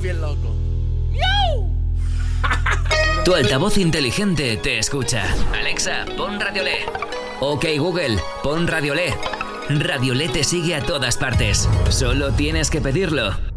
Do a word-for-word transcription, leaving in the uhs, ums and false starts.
bien loco. Tu altavoz inteligente te escucha. Alexa, pon Radiolé. Ok, Google, pon Radiolé. Radiolé te sigue a todas partes. Solo tienes que pedirlo.